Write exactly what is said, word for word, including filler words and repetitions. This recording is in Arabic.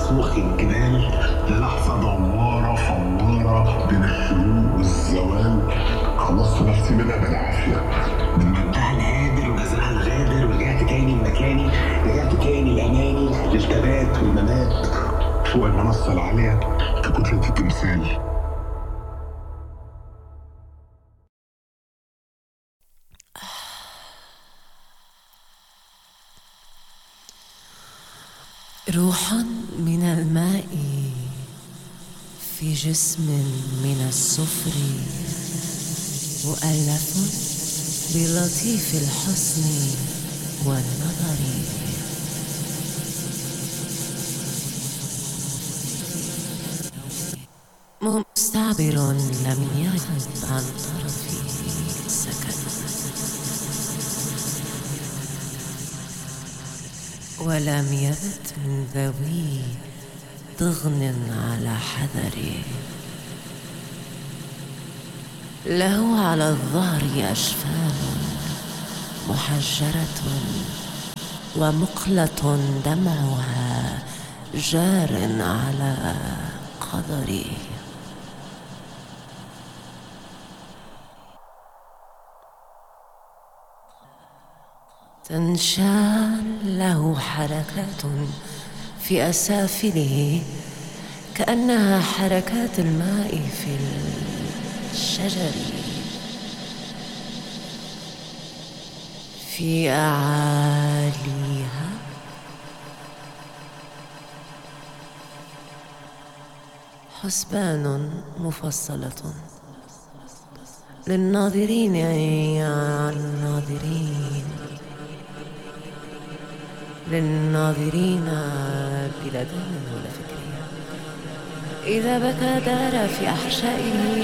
رسوخ الجبال للحظة دوارة فوارة بين الشروق والزوال. خلصت نفسي منها بالعافية، من منتهى الهادر ونزلها الغادر، ورجعت تاني لمكاني، رجعت تاني لأماني للتبات والممات فوق المنصة العالية ككتلة التمثال. روح من الماء في جسم من الصفر، مؤلف بلطيف الحسن والنظر. مستعبر لم يغب عن طرفي سكن، ولم يبت من ذوي ضغن على حذري. له على الظهر أشفان محجرة ومقلة دمعها جار على قدري. تنشال له حركات في أسافله كأنها حركات الماء في الشجر. في أعاليها حسبان مفصلة للناظرين يا الناظرين للناظرين بلا دم ولا فكر. إذا بكى دار في أحشائه